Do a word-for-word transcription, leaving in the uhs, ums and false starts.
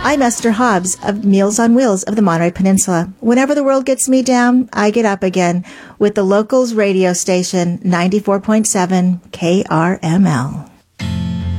I'm Esther Hobbs of Meals on Wheels of the Monterey Peninsula. Whenever the world gets me down, I get up again with the locals radio station ninety-four point seven K R M L.